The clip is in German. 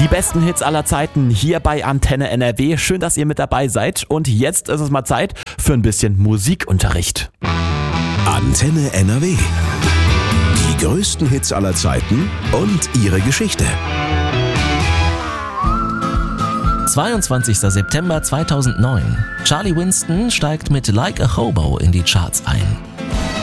besten Hits aller Zeiten hier bei Antenne NRW. Schön, dass ihr mit dabei seid. Und jetzt ist es mal Zeit für ein bisschen Musikunterricht. Antenne NRW. Die größten Hits aller Zeiten und ihre Geschichte. 22. September 2009. Charlie Winston steigt mit Like a Hobo in die Charts ein.